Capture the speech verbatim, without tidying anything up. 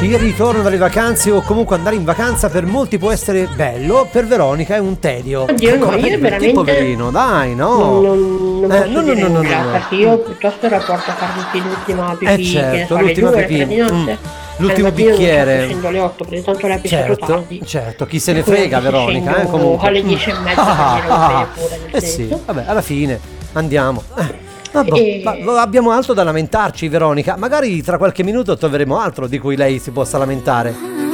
Il ritorno dalle vacanze o comunque andare in vacanza per molti può essere bello, per Veronica è un tedio. Oddio, no, io veramente poverino, dai, no. Non, non, non Eh, posso no, no, dire no, no, nulla, no, no. perché io piuttosto rapporto a farmi l'ultima pipì, Eh che ne certo, so, alle l'ultima due, alle pipì. tre di notte. Mm. L'ultimo Al mattino non bicchiere. certo scendo alle otto, perché tanto l'ha pisciato Certo, tardi. certo, chi se ne Per cui frega anche se Veronica, eh, scendo comunque. alle dieci e mezza per Ah, dire ah, bene pure, nel eh sì, senso. vabbè, alla fine andiamo. Eh, vabbè, E- ma- ma abbiamo altro da lamentarci, Veronica. Magari tra qualche minuto troveremo altro di cui lei si possa lamentare.